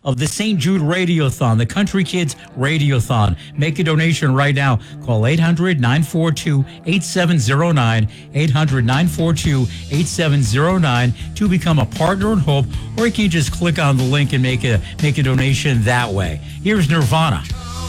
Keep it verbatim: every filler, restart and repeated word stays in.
of the Saint Jude Radiothon, the Country Kids Radiothon. Make a donation right now. Call eight hundred, nine four two, eight seven zero nine, eight hundred, nine four two, eight seven zero nine to become a partner in hope, or you can just click on the link and make a make a donation that way. Here's Nirvana.